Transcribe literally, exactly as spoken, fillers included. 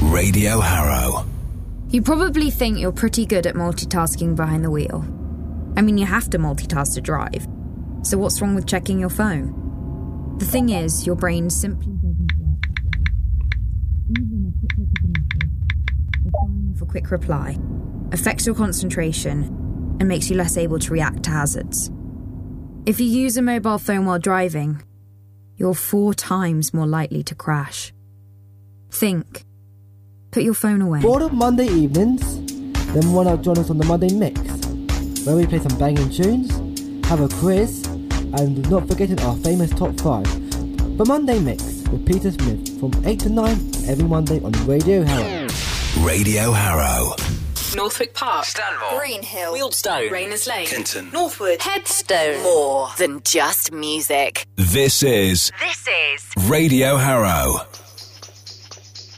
Radio Harrow. You probably think you're pretty good at multitasking behind the wheel. I mean, you have to multitask to drive. So what's wrong with checking your phone? The thing is, your brain simply doesn't work that way. Even a quick look at a message, or firing off a quick reply, affects your concentration and makes you less able to react to hazards. If you use a mobile phone while driving, you're four times more likely to crash. Think. Put your phone away. Bored of Monday evenings? Then why not join us on the Monday Mix, where we play some banging tunes, have a quiz, and not forgetting our famous top five. The Monday Mix with Peter Smith from eight to nine every Monday on Radio Harrow. Radio Harrow. Northwick Park, Stanmore, Greenhill, Wealdstone, Rayners Lane, Kenton, Northwood, Headstone. More than just music. This is... This is Radio Harrow.